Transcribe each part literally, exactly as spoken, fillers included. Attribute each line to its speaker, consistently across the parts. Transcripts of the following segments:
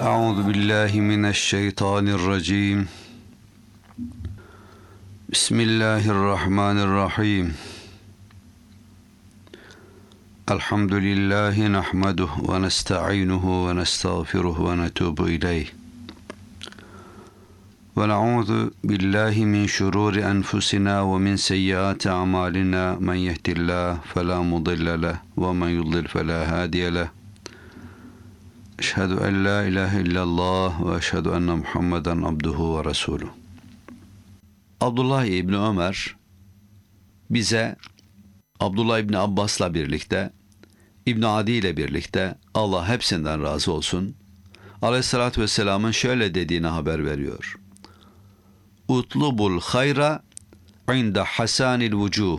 Speaker 1: أعوذ بالله من الشيطان الرجيم بسم الله الرحمن الرحيم الحمد لله نحمده ونستعينه ونستغفره ونتوب إليه ونعوذ بالله من شرور أنفسنا ومن سيئات أعمالنا من يهد الله فلا مضل له ومن يضلل فلا هادي له Eşhedü en la ilahe illallah ve eşhedü enne Muhammeden abduhu ve resuluh. Abdullah İbni Ömer bize Abdullah İbni Abbas'la birlikte, İbni Adi ile birlikte, Allah hepsinden razı olsun, Aleyhisselatü Vesselam'ın şöyle dediğini haber veriyor. Utlubul hayra inda hasanil vucuh.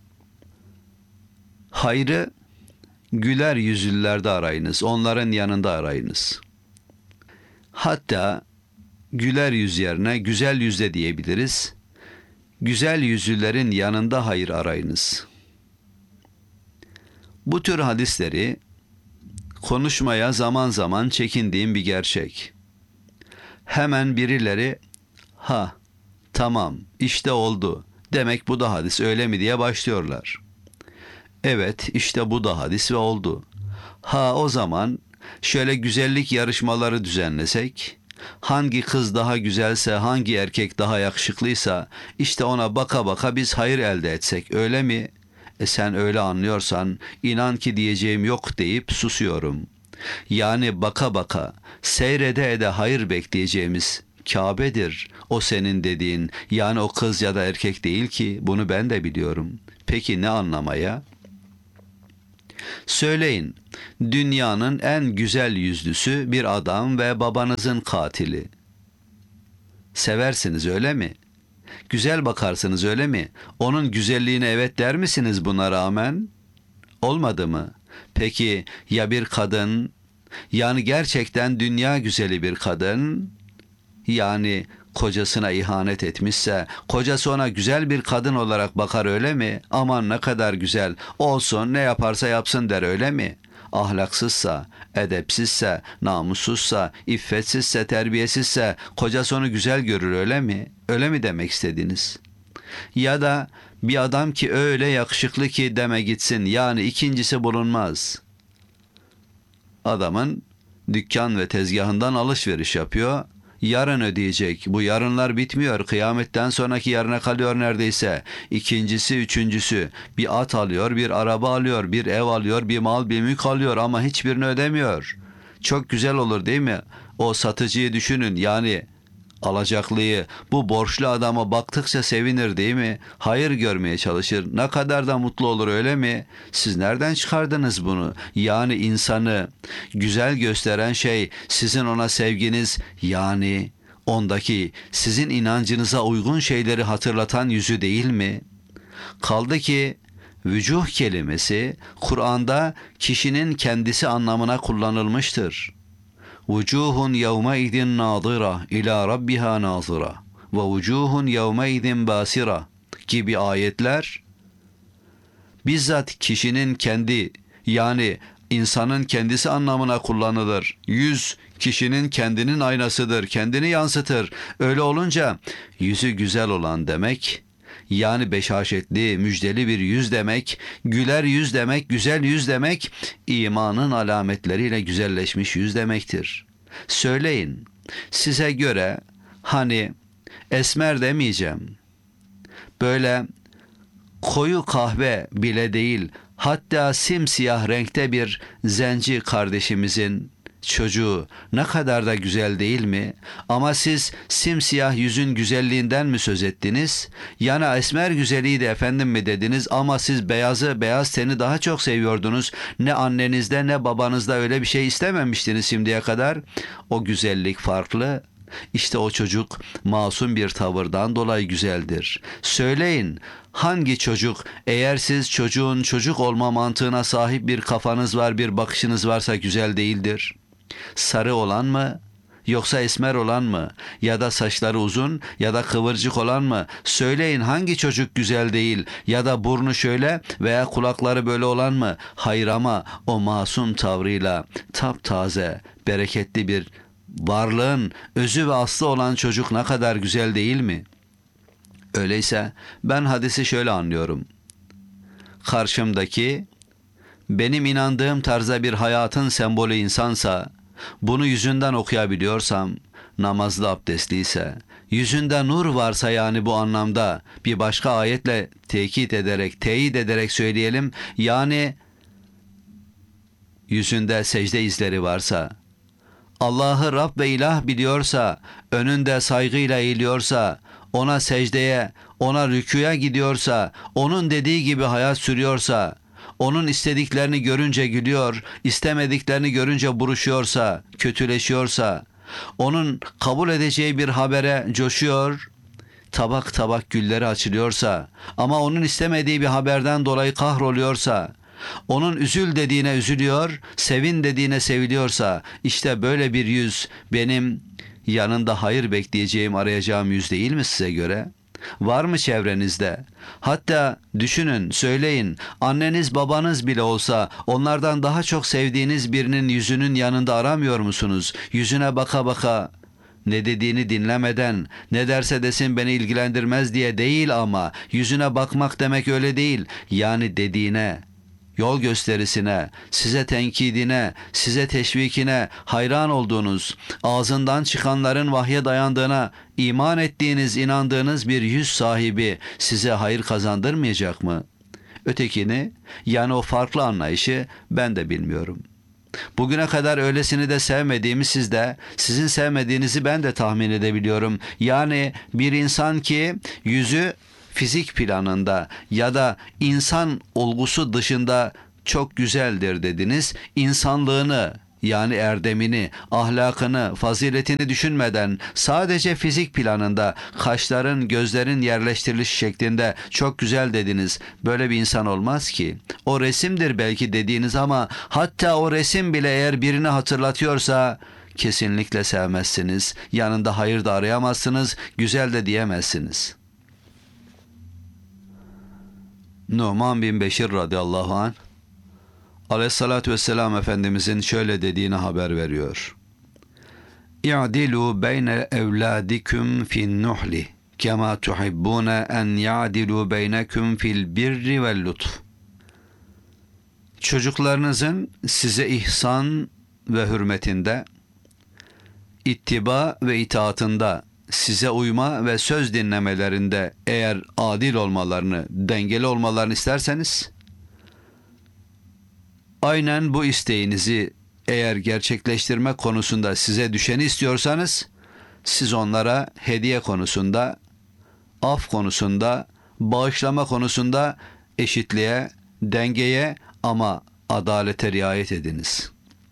Speaker 1: Hayrı güler yüzlülerde arayınız, onların yanında arayınız. Hatta güler yüz yerine güzel yüzle diyebiliriz. Güzel yüzlülerin yanında hayır arayınız. Bu tür hadisleri konuşmaya zaman zaman çekindiğim bir gerçek. Hemen birileri, ha tamam işte oldu, demek bu da hadis öyle mi diye başlıyorlar. Evet, işte bu da hadis ve oldu. Ha o zaman şöyle güzellik yarışmaları düzenlesek, hangi kız daha güzelse, hangi erkek daha yakışıklıysa, işte ona baka baka biz hayır elde etsek, öyle mi? E sen öyle anlıyorsan, inan ki diyeceğim yok deyip susuyorum. Yani baka baka, seyrede ede hayır bekleyeceğimiz Kabe'dir o senin dediğin, yani o kız ya da erkek değil ki, bunu ben de biliyorum. Peki ne anlamaya? Söyleyin, dünyanın en güzel yüzlüsü bir adam ve babanızın katili. Seversiniz öyle mi? Güzel bakarsınız öyle mi? Onun güzelliğine evet der misiniz buna rağmen? Olmadı mı? Peki ya bir kadın, yani gerçekten dünya güzeli bir kadın, yani kocasına ihanet etmişse, kocası ona güzel bir kadın olarak bakar öyle mi? Aman ne kadar güzel, olsun ne yaparsa yapsın der öyle mi? Ahlaksızsa, edepsizse, namussuzsa, iffetsizse, terbiyesizse, kocası onu güzel görür öyle mi? Öyle mi demek istediniz? Ya da bir adam ki öyle yakışıklı ki deme gitsin, yani ikincisi bulunmaz. Adamın dükkan ve tezgahından alışveriş yapıyor, yarın ödeyecek. Bu yarınlar bitmiyor. Kıyametten sonraki yarına kalıyor neredeyse. İkincisi, üçüncüsü. Bir at alıyor, bir araba alıyor, bir ev alıyor, bir mal, bir mülk alıyor ama hiçbirini ödemiyor. Çok güzel olur değil mi? O satıcıyı düşünün. Yani alacaklıyı, bu borçlu adama baktıkça sevinir değil mi? Hayır görmeye çalışır. Ne kadar da mutlu olur öyle mi? Siz nereden çıkardınız bunu? Yani insanı güzel gösteren şey sizin ona sevginiz, yani ondaki sizin inancınıza uygun şeyleri hatırlatan yüzü değil mi? Kaldı ki vücuh kelimesi Kur'an'da kişinin kendisi anlamına kullanılmıştır. Vucuhun yevme idin nazira ila rabbiha nazira ve vucuhun yevme idin basira gibi ayetler bizzat kişinin kendi, yani insanın kendisi anlamına kullanılır. Yüz kişinin kendinin aynasıdır, kendini yansıtır. Öyle olunca yüzü güzel olan demek, yani beşaşetli, müjdeli bir yüz demek, güler yüz demek, güzel yüz demek, imanın alametleriyle güzelleşmiş yüz demektir. Söyleyin, size göre hani esmer demeyeceğim, böyle koyu kahve bile değil, hatta simsiyah renkte bir zenci kardeşimizin çocuğu ne kadar da güzel değil mi? Ama siz simsiyah yüzün güzelliğinden mi söz ettiniz? Yani esmer güzeliydi efendim mi dediniz ama siz beyazı, beyaz teni daha çok seviyordunuz. Ne annenizde ne babanızda öyle bir şey istememiştiniz şimdiye kadar. O güzellik farklı. İşte o çocuk masum bir tavırdan dolayı güzeldir. Söyleyin, hangi çocuk, eğer siz çocuğun çocuk olma mantığına sahip bir kafanız var, bir bakışınız varsa güzel değildir? Sarı olan mı, yoksa esmer olan mı, ya da saçları uzun ya da kıvırcık olan mı? Söyleyin, hangi çocuk güzel değil, ya da burnu şöyle veya kulakları böyle olan mı? Hayır, ama o masum tavrıyla taptaze, bereketli bir varlığın özü ve aslı olan çocuk ne kadar güzel değil mi? Öyleyse ben hadisi şöyle anlıyorum. Karşımdaki benim inandığım tarzda bir hayatın sembolü insansa, bunu yüzünden okuyabiliyorsam, namazlı abdestliyse, yüzünde nur varsa, yani bu anlamda bir başka ayetle tekit ederek, teyit ederek söyleyelim, yani yüzünde secde izleri varsa, Allah'ı Rab ve ilah biliyorsa, önünde saygıyla eğiliyorsa, ona secdeye, ona rükûya gidiyorsa, onun dediği gibi hayat sürüyorsa, onun istediklerini görünce gülüyor, istemediklerini görünce buruşuyorsa, kötüleşiyorsa, onun kabul edeceği bir habere coşuyor, tabak tabak gülleri açılıyorsa, ama onun istemediği bir haberden dolayı kahroluyorsa, onun üzül dediğine üzülüyor, sevin dediğine seviliyorsa, işte böyle bir yüz benim yanında hayır bekleyeceğim, arayacağım yüz değil mi size göre? Var mı çevrenizde? Hatta düşünün, söyleyin, anneniz babanız bile olsa onlardan daha çok sevdiğiniz birinin yüzünün yanında aramıyor musunuz? Yüzüne baka baka, ne dediğini dinlemeden, ne derse desin beni ilgilendirmez diye değil, ama yüzüne bakmak demek öyle değil. Yani dediğine, yol gösterisine, size tenkidine, size teşvikine hayran olduğunuz, ağzından çıkanların vahye dayandığına iman ettiğiniz, inandığınız bir yüz sahibi size hayır kazandırmayacak mı? Ötekini, yani o farklı anlayışı ben de bilmiyorum. Bugüne kadar öylesini de sevmediğimi siz de, sizin sevmediğinizi ben de tahmin edebiliyorum. Yani bir insan ki yüzü fizik planında ya da insan olgusu dışında çok güzeldir dediniz, insanlığını, yani erdemini, ahlakını, faziletini düşünmeden sadece fizik planında kaşların, gözlerin yerleştiriliş şeklinde çok güzel dediniz. Böyle bir insan olmaz ki. O resimdir belki dediğiniz, ama hatta o resim bile eğer birini hatırlatıyorsa kesinlikle sevmezsiniz. Yanında hayır da arayamazsınız, güzel de diyemezsiniz. Numan bin Beşir radıyallahu anh Aleyhissalatü vesselam Efendimizin şöyle dediğini haber veriyor. İ'dilu beyne evladikum fin nuhli kema tuhibbuna en ya'dilu beynekum fil birri vel lutf. Çocuklarınızın size ihsan ve hürmetinde, ittiba ve itaatında, size uyma ve söz dinlemelerinde eğer adil olmalarını, dengeli olmalarını isterseniz, aynen bu isteğinizi eğer gerçekleştirme konusunda size düşeni istiyorsanız, siz onlara hediye konusunda, af konusunda, bağışlama konusunda eşitliğe, dengeye ama adalete riayet ediniz.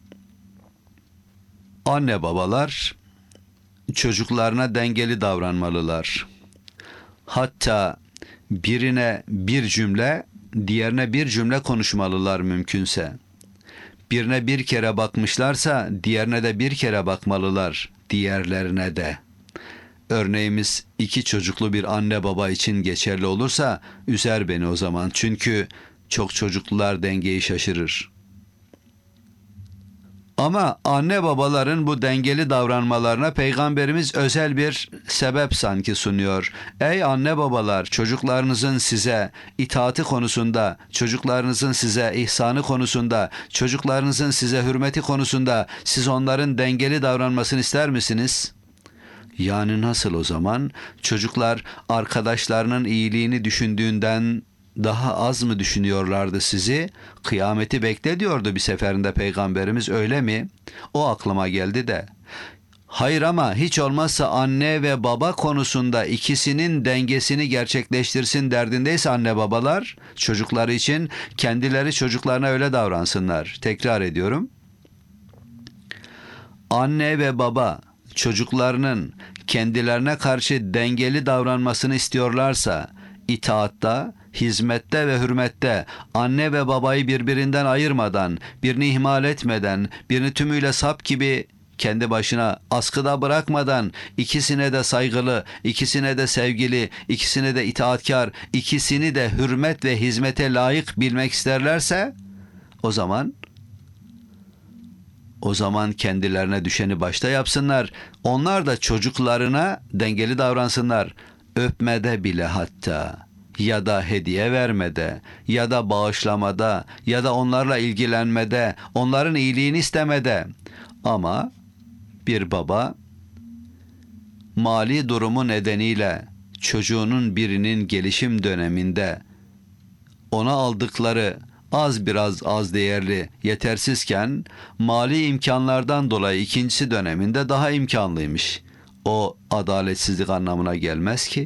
Speaker 1: Anne babalar çocuklarına dengeli davranmalılar. Hatta birine bir cümle, diğerine bir cümle konuşmalılar mümkünse. Birine bir kere bakmışlarsa diğerine de bir kere bakmalılar, diğerlerine de. Örneğimiz iki çocuklu bir anne baba için geçerli olursa üzer beni o zaman. Çünkü çok çocuklular dengeyi şaşırır. Ama anne babaların bu dengeli davranmalarına Peygamberimiz özel bir sebep sanki sunuyor. Ey anne babalar, çocuklarınızın size itaati konusunda, çocuklarınızın size ihsanı konusunda, çocuklarınızın size hürmeti konusunda siz onların dengeli davranmasını ister misiniz? Yani nasıl o zaman? Çocuklar arkadaşlarının iyiliğini düşündüğünden daha az mı düşünüyorlardı sizi? Kıyameti bekle diyordu bir seferinde Peygamberimiz, öyle mi? O aklıma geldi de. Hayır, ama hiç olmazsa anne ve baba konusunda ikisinin dengesini gerçekleştirsin derdindeyse anne babalar, çocukları için kendileri çocuklarına öyle davransınlar. Tekrar ediyorum. Anne ve baba çocuklarının kendilerine karşı dengeli davranmasını istiyorlarsa, itaatta, hizmette ve hürmette anne ve babayı birbirinden ayırmadan, birini ihmal etmeden, birini tümüyle sap gibi kendi başına askıda bırakmadan, ikisine de saygılı, ikisine de sevgili, ikisine de itaatkar, ikisini de hürmet ve hizmete layık bilmek isterlerse, o zaman O zaman kendilerine düşeni başta yapsınlar. Onlar da çocuklarına dengeli davransınlar. Öpmede bile hatta, ya da hediye vermede, ya da bağışlamada, ya da onlarla ilgilenmede, onların iyiliğini istemede. Ama bir baba mali durumu nedeniyle çocuğunun birinin gelişim döneminde ona aldıkları az biraz az değerli, yetersizken mali imkanlardan dolayı ikincisi döneminde daha imkanlıymış. O adaletsizlik anlamına gelmez ki.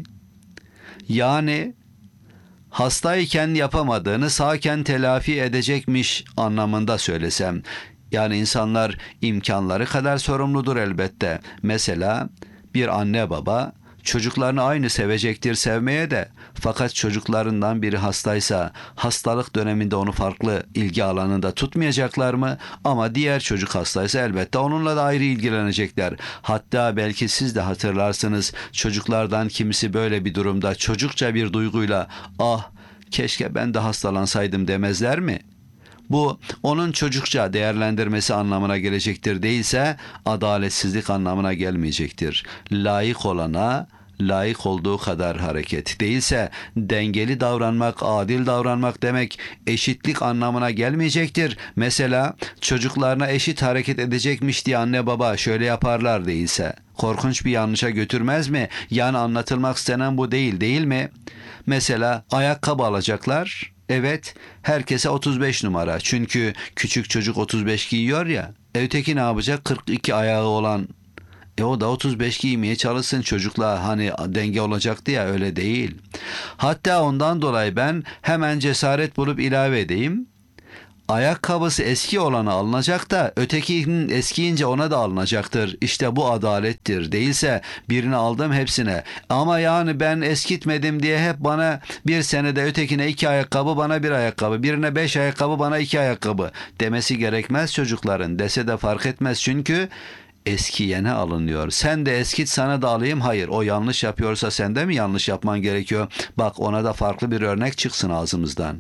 Speaker 1: Yani hastayken yapamadığını sağken telafi edecekmiş anlamında söylesem. Yani insanlar imkanları kadar sorumludur elbette. Mesela bir anne baba çocuklarını aynı sevecektir sevmeye de, fakat çocuklarından biri hastaysa hastalık döneminde onu farklı ilgi alanında tutmayacaklar mı? Ama diğer çocuk hastaysa elbette onunla da ayrı ilgilenecekler. Hatta belki siz de hatırlarsınız, çocuklardan kimisi böyle bir durumda çocukça bir duyguyla ah keşke ben de hastalansaydım demezler mi? Bu onun çocukça değerlendirmesi anlamına gelecektir, değilse adaletsizlik anlamına gelmeyecektir. Layık olana layık olduğu kadar hareket, değilse dengeli davranmak, adil davranmak demek eşitlik anlamına gelmeyecektir. Mesela çocuklarına eşit hareket edecekmiş diye anne baba şöyle yaparlar değilse korkunç bir yanlışa götürmez mi? Yani anlatılmak istenen bu değil, değil mi? Mesela ayakkabı alacaklar. Evet, herkese otuz beş numara. Çünkü küçük çocuk otuz beş giyiyor ya. E öteki ne yapacak? kırk iki ayağı olan. E o da otuz beş giymeye çalışsın, çocukla hani denge olacaktı ya, öyle değil. Hatta ondan dolayı ben hemen cesaret bulup ilave edeyim. Ayakkabısı eski olana alınacak da ötekinin eskiyince ona da alınacaktır. İşte bu adalettir. Değilse birini aldım hepsine. Ama yani ben eskitmedim diye hep bana bir senede ötekine iki ayakkabı, bana bir ayakkabı, birine beş ayakkabı, bana iki ayakkabı demesi gerekmez çocukların. Dese de fark etmez, çünkü eskiyene alınıyor. Sen de eskit, sana da alayım. Hayır, o yanlış yapıyorsa sen de mi yanlış yapman gerekiyor? Bak, ona da farklı bir örnek çıksın ağzımızdan.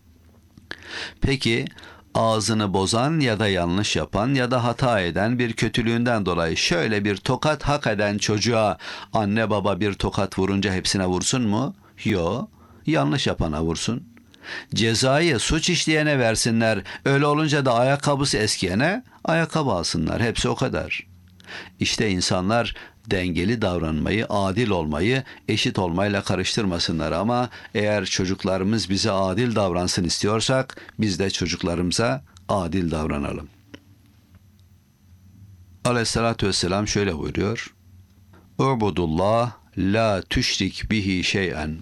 Speaker 1: Peki ağzını bozan ya da yanlış yapan ya da hata eden bir kötülüğünden dolayı şöyle bir tokat hak eden çocuğa anne baba bir tokat vurunca hepsine vursun mu? Yo, yanlış yapana vursun. Cezayı suç işleyene versinler. Öyle olunca da ayakkabısı eskiyene ayakkabı alsınlar. Hepsi o kadar. İşte insanlar dengeli davranmayı, adil olmayı eşit olmayla karıştırmasınlar. Ama eğer çocuklarımız bize adil davransın istiyorsak biz de çocuklarımıza adil davranalım. Aleyhissalatü vesselam şöyle buyuruyor. Ubudullah la tüşrik bihi şey'en.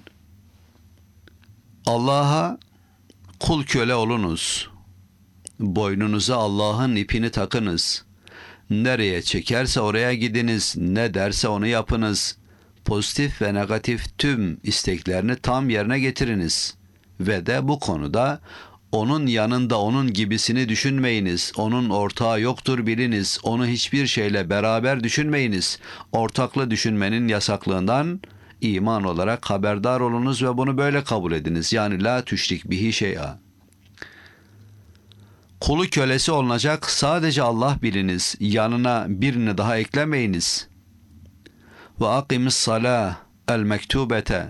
Speaker 1: Allah'a kul köle olunuz. Boynunuza Allah'ın ipini takınız. Nereye çekerse oraya gidiniz, ne derse onu yapınız. Pozitif ve negatif tüm isteklerini tam yerine getiriniz. Ve de bu konuda onun yanında onun gibisini düşünmeyiniz. Onun ortağı yoktur biliniz. Onu hiçbir şeyle beraber düşünmeyiniz. Ortaklı düşünmenin yasaklığından iman olarak haberdar olunuz ve bunu böyle kabul ediniz. Yani la tüşrik bihi şey'a. Kulu kölesi olunacak sadece Allah biliniz. Yanına birini daha eklemeyiniz. Ve akimis salah el mektubete.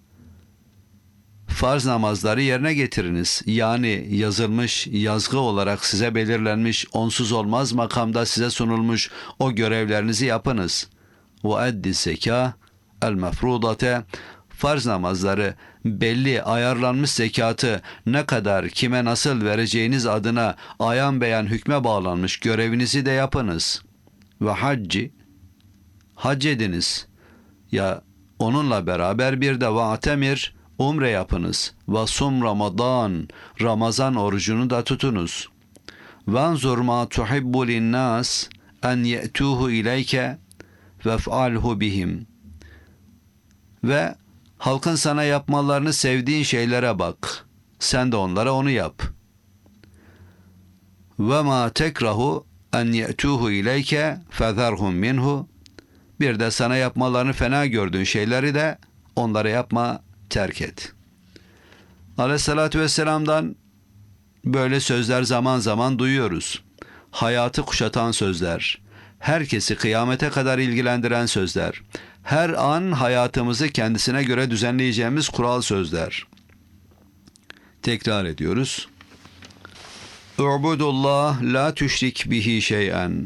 Speaker 1: Farz namazları yerine getiriniz. Yani yazılmış, yazgı olarak size belirlenmiş, onsuz olmaz makamda size sunulmuş o görevlerinizi yapınız. Ve eddi zeka el mefrudate. Farz namazları, belli ayarlanmış zekatı ne kadar kime nasıl vereceğiniz adına ayan beyan hükme bağlanmış görevinizi de yapınız. Ve hacci, hac ediniz. Ya onunla beraber bir de va'temir, umre yapınız. Ve sum Ramazan, Ramazan orucunu da tutunuz. Venzur ma tuhibbu linnas en ye'tuhu ileyke vef'alhu bihim. Ve halkın sana yapmalarını sevdiğin şeylere bak. Sen de onlara onu yap. Ve ma tekrahu en ye'tuhu ileyke fezerhum minhu. Bir de sana yapmalarını fena gördüğün şeyleri de onlara yapma, terk et. Aleyhissalatü vesselam'dan böyle sözler zaman zaman duyuyoruz. hayatı kuşatan sözler, herkesi kıyamete kadar ilgilendiren sözler, her an hayatımızı kendisine göre düzenleyeceğimiz kural sözler. Tekrar ediyoruz. Ubudullah la tüşrik bihi şey'en.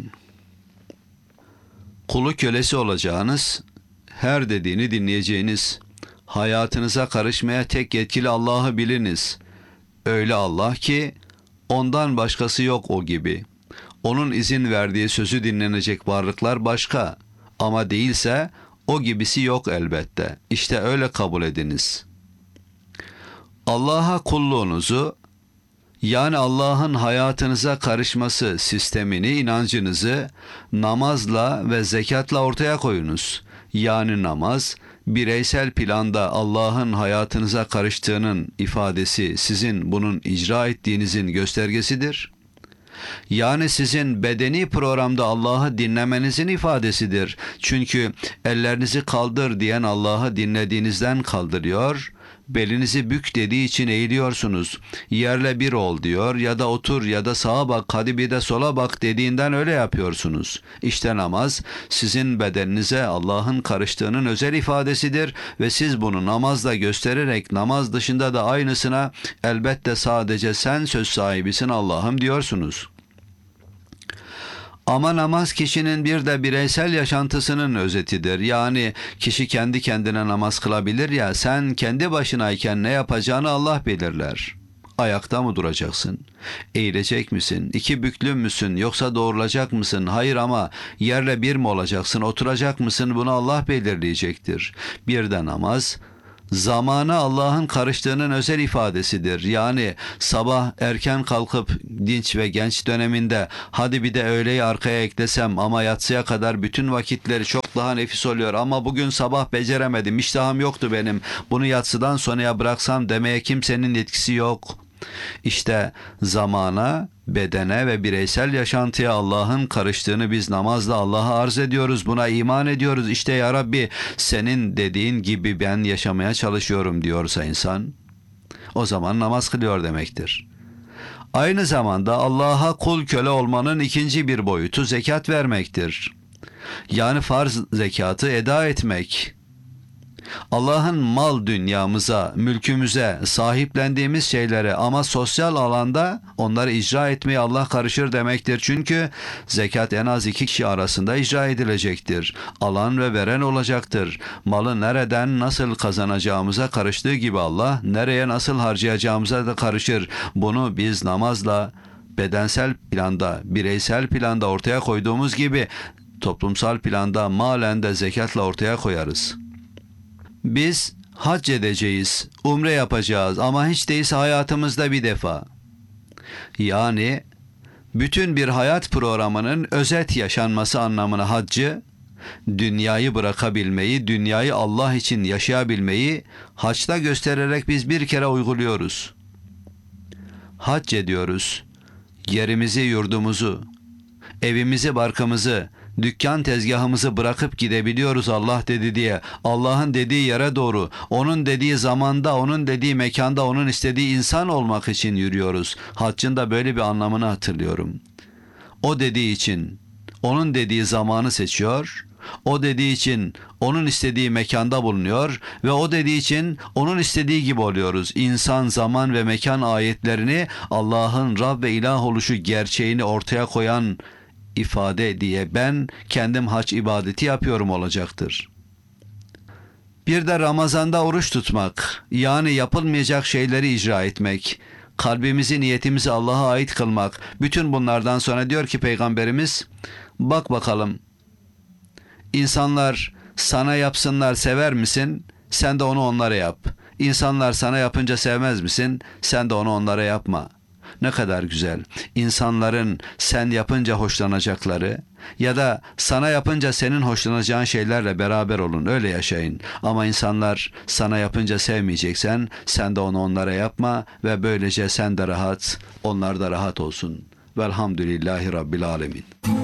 Speaker 1: Kulu kölesi olacağınız, her dediğini dinleyeceğiniz, hayatınıza karışmaya tek yetkili Allah'ı biliniz. Öyle Allah ki ondan başkası yok o gibi. Onun izin verdiği sözü dinlenecek varlıklar başka. Ama değilse o gibisi yok elbette. İşte öyle kabul ediniz. Allah'a kulluğunuzu, yani Allah'ın hayatınıza karışması sistemini, inancınızı namazla ve zekatla ortaya koyunuz. Yani namaz, bireysel planda Allah'ın hayatınıza karıştığının ifadesi, sizin bunun icra ettiğinizin göstergesidir. Yani sizin bedeni programda Allah'ı dinlemenizin ifadesidir. Çünkü ellerinizi kaldır diyen Allah'ı dinlediğinizden kaldırıyor, belinizi bük dediği için eğiliyorsunuz. Yerle bir ol diyor ya da otur ya da sağa bak hadi bir de sola bak dediğinden öyle yapıyorsunuz. İşte namaz sizin bedeninize Allah'ın karıştığının özel ifadesidir ve siz bunu namazla göstererek namaz dışında da aynısına elbette sadece sen söz sahibisin Allah'ım diyorsunuz. Ama namaz kişinin bir de bireysel yaşantısının özetidir. Yani kişi kendi kendine namaz kılabilir ya, sen kendi başınayken ne yapacağını Allah belirler. Ayakta mı duracaksın? Eğilecek misin? İki büklüm müsün? Yoksa doğrulacak mısın? Hayır ama yerle bir mi olacaksın? Oturacak mısın? Bunu Allah belirleyecektir. Bir de namaz, zamana Allah'ın karıştığının özel ifadesidir. Yani sabah erken kalkıp dinç ve genç döneminde hadi bir de öğleyi arkaya eklesem ama yatsıya kadar bütün vakitleri çok daha nefis oluyor ama bugün sabah beceremedim, iştahım yoktu benim, bunu yatsıdan sonraya bıraksam demeye kimsenin etkisi yok. İşte zamana, bedene ve bireysel yaşantıya Allah'ın karıştığını biz namazla Allah'a arz ediyoruz. Buna iman ediyoruz. İşte ya Rabbi senin dediğin gibi ben yaşamaya çalışıyorum diyorsa insan, o zaman namaz kılıyor demektir. Aynı zamanda Allah'a kul köle olmanın ikinci bir boyutu zekat vermektir. Yani farz zekatı eda etmek. Allah'ın mal dünyamıza, mülkümüze, sahiplendiğimiz şeylere ama sosyal alanda onları icra etmeye Allah karışır demektir. Çünkü zekat en az iki kişi arasında icra edilecektir. Alan ve veren olacaktır. Malı nereden nasıl kazanacağımıza karıştığı gibi Allah nereye nasıl harcayacağımıza da karışır. Bunu biz namazla, bedensel planda, bireysel planda ortaya koyduğumuz gibi toplumsal planda malen de zekatla ortaya koyarız. Biz hac edeceğiz, umre yapacağız ama hiç değilse hayatımızda bir defa. Yani bütün bir hayat programının özet yaşanması anlamına haccı, dünyayı bırakabilmeyi, dünyayı Allah için yaşayabilmeyi haçta göstererek biz bir kere uyguluyoruz. Hac ediyoruz, yerimizi, yurdumuzu, evimizi, barkımızı, dükkan tezgahımızı bırakıp gidebiliyoruz Allah dedi diye. Allah'ın dediği yere doğru, onun dediği zamanda, onun dediği mekanda, onun istediği insan olmak için yürüyoruz. Haccın da böyle bir anlamını hatırlıyorum. O dediği için, onun dediği zamanı seçiyor, o dediği için onun istediği mekanda bulunuyor ve o dediği için onun istediği gibi oluyoruz. İnsan, zaman ve mekan ayetlerini Allah'ın Rab ve ilah oluşu gerçeğini ortaya koyan ifade diye ben kendim hac ibadeti yapıyorum olacaktır. Bir de Ramazan'da oruç tutmak, yani yapılmayacak şeyleri icra etmek, kalbimizi, niyetimizi Allah'a ait kılmak. Bütün bunlardan sonra diyor ki Peygamberimiz, bak bakalım, insanlar sana yapsınlar sever misin? Sen de onu onlara yap. İnsanlar sana yapınca sevmez misin? Sen de onu onlara yapma. Ne kadar güzel. İnsanların sen yapınca hoşlanacakları ya da sana yapınca senin hoşlanacağın şeylerle beraber olun, öyle yaşayın. Ama insanlar sana yapınca sevmeyeceksen sen de onu onlara yapma ve böylece sen de rahat, onlar da rahat olsun. Velhamdülillahi Rabbil Alemin.